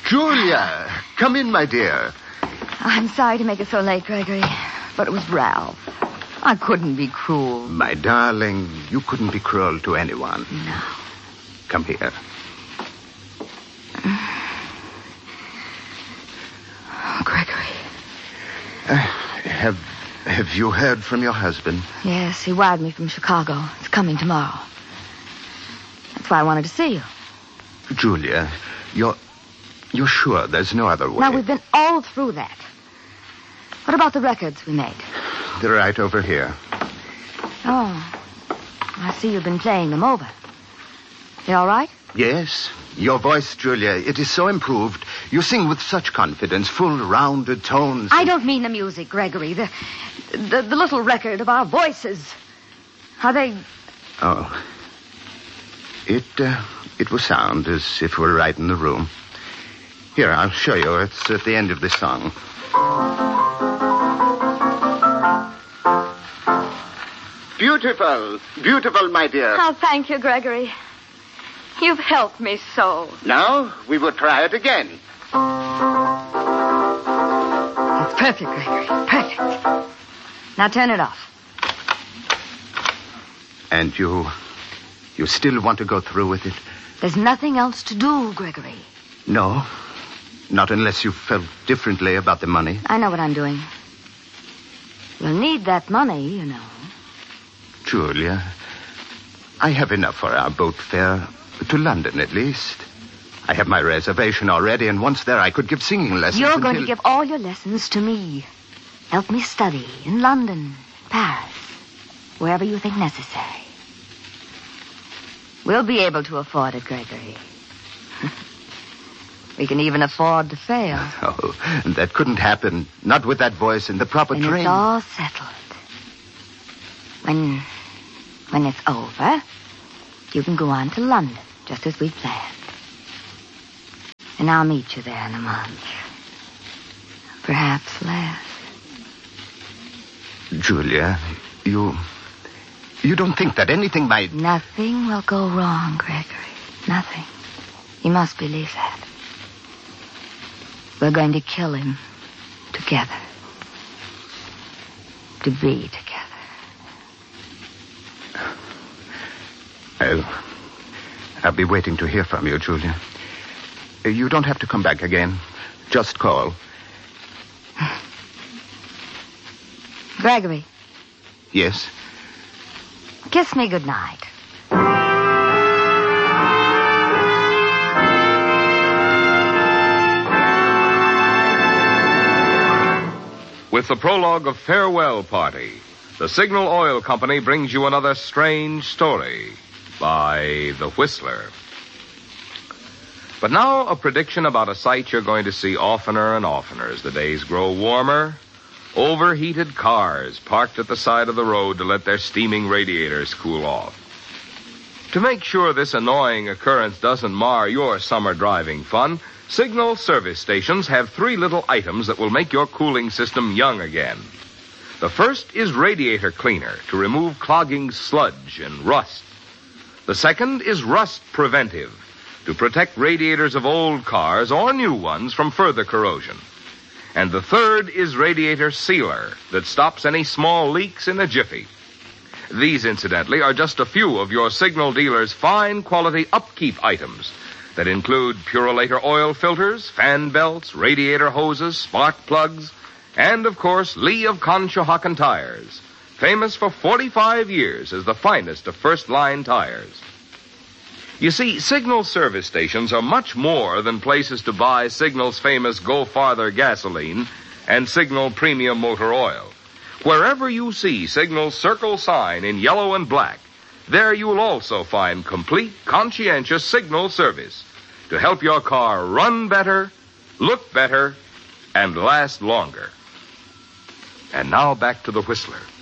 Julia, come in, my dear. I'm sorry to make it so late, Gregory, but it was Ralph. I couldn't be cruel. My darling, you couldn't be cruel to anyone. No. Come here. Oh, Gregory. Have you heard from your husband? Yes, he wired me from Chicago. It's coming tomorrow. That's why I wanted to see you. Julia, you're sure there's no other way? Now, we've been all through that. What about the records we made? They're right over here. Oh, I see you've been playing them over. They all right? Yes. Your voice, Julia, it is so improved. You sing with such confidence, full, rounded tones. I don't mean the music, Gregory. The little record of our voices. Are they... Oh. It will sound as if we're right in the room. Here, I'll show you. It's at the end of this song. Beautiful. Beautiful, my dear. Oh, thank you, Gregory. You've helped me so. Now, we will try it again. It's perfect, Gregory. Perfect. Now turn it off. And you still want to go through with it? There's nothing else to do, Gregory. No. Not unless you felt differently about the money. I know what I'm doing. We'll need that money, you know. Julia, I have enough for our boat fare. To London, at least. I have my reservation already, and once there I could give singing lessons. You're going to give all your lessons to me. Help me study in London, Paris, wherever you think necessary. We'll be able to afford it, Gregory. We can even afford to fail. Oh, that couldn't happen. Not with that voice and the proper when training. It's all settled. When it's over, you can go on to London, just as we planned. And I'll meet you there in a month. Perhaps less. Julia, you don't think that anything might... Nothing will go wrong, Gregory. Nothing. You must believe that. We're going to kill him together. To be together. I'll be waiting to hear from you, Julia. You don't have to come back again. Just call. Gregory. Yes? Kiss me goodnight. With the prologue of Farewell Party, the Signal Oil Company brings you another strange story by The Whistler. But now a prediction about a sight you're going to see oftener and oftener as the days grow warmer. Overheated cars parked at the side of the road to let their steaming radiators cool off. To make sure this annoying occurrence doesn't mar your summer driving fun, Signal service stations have 3 little items that will make your cooling system young again. The first is radiator cleaner to remove clogging sludge and rust. The second is rust preventive to protect radiators of old cars or new ones from further corrosion. And the third is radiator sealer that stops any small leaks in a jiffy. These, incidentally, are just a few of your Signal dealer's fine quality upkeep items that include Purolator oil filters, fan belts, radiator hoses, spark plugs, and, of course, Lee of Conshohocken tires, famous for 45 years as the finest of first-line tires. You see, Signal service stations are much more than places to buy Signal's famous Go Farther gasoline and Signal Premium Motor Oil. Wherever you see Signal's circle sign in yellow and black, there you'll also find complete, conscientious Signal service to help your car run better, look better, and last longer. And now back to the Whistler.